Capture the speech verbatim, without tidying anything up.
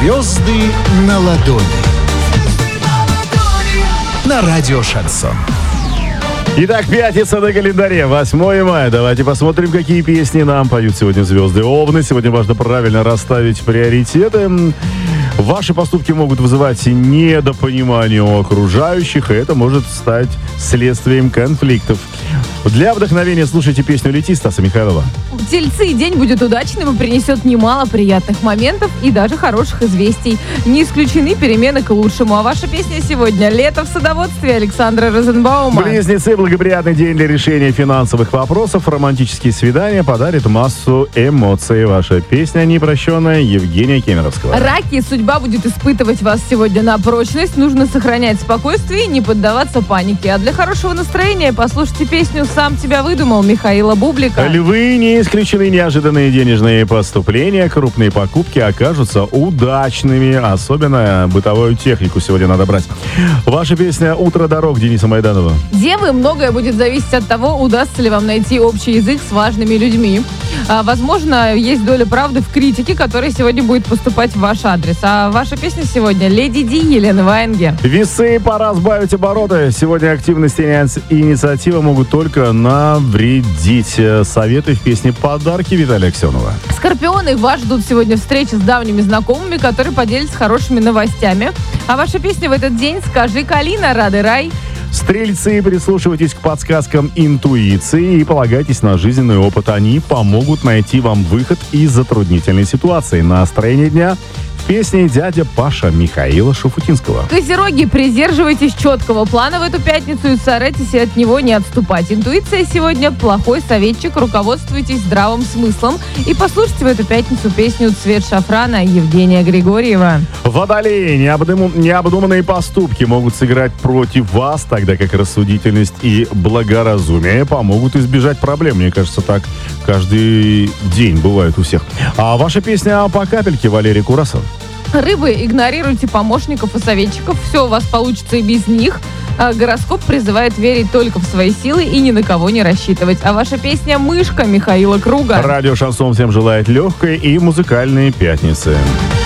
Звезды на ладони. На радио Шансон. Итак, пятница на календаре, восьмое мая. Давайте посмотрим, какие песни нам поют сегодня звезды Овны. Сегодня важно правильно расставить приоритеты. Ваши поступки могут вызывать недопонимание у окружающих, и это может стать следствием конфликтов. Для вдохновения слушайте песню «Лети» Стаса Михайлова. Тельцы, день будет удачным и принесет немало приятных моментов и даже хороших известий. Не исключены перемены к лучшему. А ваша песня сегодня «Лето в садоводстве» Александра Розенбаума. Близнецы, благоприятный день для решения финансовых вопросов. Романтические свидания подарят массу эмоций. Ваша песня «Непрощенная» Евгения Кемеровского. Раки, судьба будет испытывать вас сегодня на прочность. Нужно сохранять спокойствие и не поддаваться панике. А для хорошего настроения послушайте песню «Сам тебя выдумал» Михаила Бублика. Львы, не исключены неожиданные денежные поступления. Крупные покупки окажутся удачными. Особенно бытовую технику сегодня надо брать. Ваша песня «Утро дорог» Дениса Майданова. Девы, многое будет зависеть от того, удастся ли вам найти общий язык с важными людьми. А, возможно, есть доля правды в критике, которая сегодня будет поступать в ваш адрес. А ваша песня сегодня «Леди Ди» Елены Ваенги. Весы, пора сбавить обороты. Сегодня активность и инициатива могут только навредить. Советы в песне «Подарки» Виталия Аксенова. Скорпионы, вас ждут сегодня встречи с давними знакомыми, которые поделятся хорошими новостями. А ваша песня в этот день «Скажи, Калина, рады рай». Стрельцы, прислушивайтесь к подсказкам интуиции и полагайтесь на жизненный опыт. Они помогут найти вам выход из затруднительной ситуации. Настроение дня в песне «Дядя Паша» Михаила Шуфутинского. Козероги, придерживайтесь четкого плана в эту пятницу и старайтесь от него не отступать. Интуиция сегодня плохой советчик. Руководствуйтесь здравым смыслом и послушайте в эту пятницу песню «Цвет шафрана» Евгения Григорьева. Водолеи, необдум... необдуманные поступки могут сыграть против вас, тогда как рассудительность и благоразумие помогут избежать проблем. Мне кажется, так каждый день бывает у всех. А ваша песня «По капельке» Валерий Курасов. Рыбы, игнорируйте помощников и советчиков. Все у вас получится и без них. А гороскоп призывает верить только в свои силы и ни на кого не рассчитывать. А ваша песня «Мышка» Михаила Круга. Радио Шансон всем желает легкой и музыкальной пятницы.